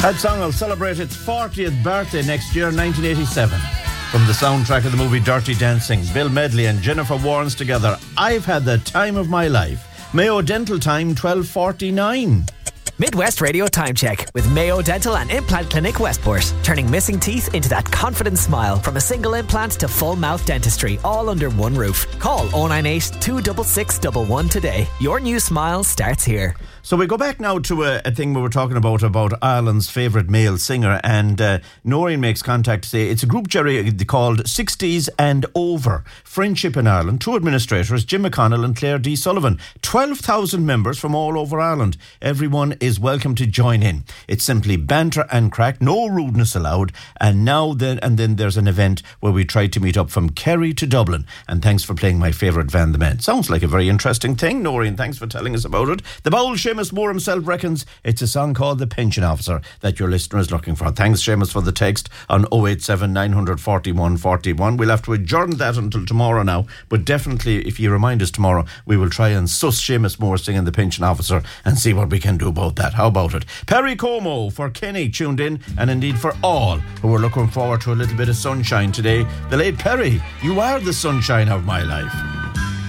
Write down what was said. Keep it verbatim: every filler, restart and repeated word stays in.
That song will celebrate its fortieth birthday next year, nineteen eighty-seven. From the soundtrack of the movie Dirty Dancing, Bill Medley and Jennifer Warnes together. I've had the time of my life. Mayo Dental time, twelve forty-nine. Midwest Radio Time Check with Mayo Dental and Implant Clinic Westport. Turning missing teeth into that confident smile. From a single implant to full mouth dentistry, all under one roof. Call oh nine eight, two six six, one one today. Your new smile starts here. So we go back now to a, a thing we were talking about, about Ireland's favourite male singer, and uh, Noreen makes contact to say it's a group, Jerry, called sixties and Over, Friendship in Ireland. Two administrators, Jim McConnell and Claire D. Sullivan. twelve thousand members from all over Ireland. Everyone is welcome to join in. It's simply banter and crack, no rudeness allowed. And now then, and then there's an event where we try to meet up from Kerry to Dublin. And thanks for playing my favourite Van the Men. Sounds like a very interesting thing, Noreen. Thanks for telling us about it. The bowl Seamus Moore himself reckons it's a song called The Pension Officer that your listener is looking for. Thanks, Seamus, for the text on oh eight seven, nine four one, four one. We'll have to adjourn that until tomorrow now, but definitely if you remind us tomorrow, we will try and suss Seamus Moore singing The Pension Officer and see what we can do about that. How about it? Perry Como for Kenny tuned in, and indeed for all who are looking forward to a little bit of sunshine today. The late Perry, you are the sunshine of my life.